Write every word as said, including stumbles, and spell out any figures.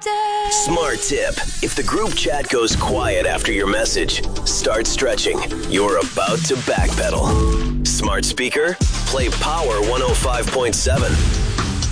day. Smart tip. If the group chat goes quiet after your message, start stretching. You're about to backpedal. Smart speaker, play Power one oh five point seven.